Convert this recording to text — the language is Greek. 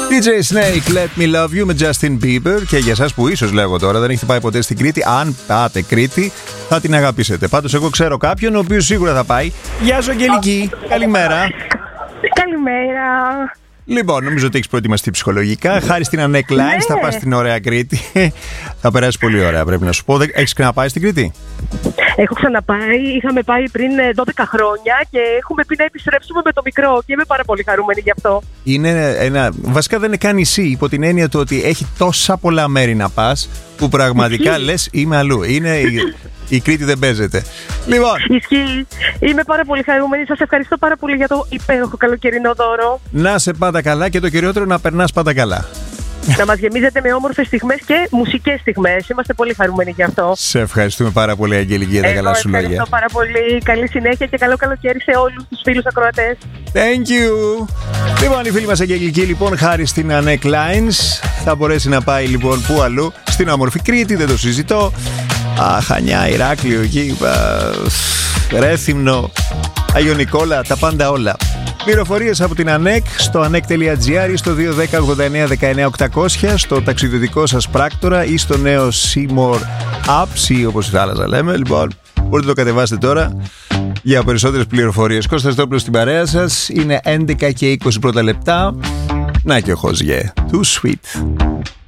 DJ Snake, Let Me Love You με Justin Bieber. Και για εσάς που ίσως λέγω τώρα δεν έχετε πάει ποτέ στην Κρήτη, αν πάτε Κρήτη θα την αγαπήσετε. Πάντως εγώ ξέρω κάποιον ο οποίος σίγουρα θα πάει. Γεια σου Αγγελική, καλημέρα. Καλημέρα. Λοιπόν, νομίζω ότι έχεις προετοιμαστεί ψυχολογικά. Χάρη στην Annette Lines θα πας στην ωραία Κρήτη. Θα περάσει πολύ ωραία, πρέπει να σου πω. Έχεις ξαναπάει στην Κρήτη? Έχω ξαναπάει. Είχαμε πάει πριν 12 χρόνια και έχουμε πει να επιστρέψουμε με το μικρό και είμαι πάρα πολύ χαρούμενη γι' αυτό. Είναι ένα. Βασικά δεν είναι καν νησί, υπό την έννοια του ότι έχει τόσα πολλά μέρη να πας που πραγματικά λες είμαι αλλού. Η Κρήτη δεν παίζεται. Λοιπόν. Ισχύει. Είμαι πάρα πολύ χαρούμενη. Σας ευχαριστώ πάρα πολύ για το υπέροχο καλοκαιρινό δώρο. Να σε πάντα καλά και το κυριότερο να περνάς πάντα καλά. Να μας γεμίζετε με όμορφες στιγμές και μουσικές στιγμές. Είμαστε πολύ χαρούμενοι γι' αυτό. Σε ευχαριστούμε πάρα πολύ, Αγγελική, για τα καλά σου λόγια. Ευχαριστώ πάρα πολύ. Καλή συνέχεια και καλό καλοκαίρι σε όλους τους φίλους ακροατές. Thank you. Λοιπόν, η φίλη μας Αγγελική, λοιπόν, χάρη στην Annette Lines, θα μπορέσει να πάει λοιπόν πού αλλού? Στην όμορφη Κρήτη, δεν το συζητώ. Χανιά, Ηράκλειο, εκεί, Ρέθυμνο, Άγιο Νικόλα, τα πάντα όλα. Πληροφορίες από την ΑΝΕΚ στο anek.gr ή στο 210 89 19 800, στο ταξιδιωτικό σας πράκτορα ή στο νέο Seymour Apps ή όπως θα άλλαζα λέμε. Λοιπόν, μπορείτε να το κατεβάσετε τώρα για περισσότερες πληροφορίες. Κώστας Δόπλος στην παρέα σας. Είναι 11 και 20 πρώτα λεπτά. Να και ο Χωζιέ. Too sweet.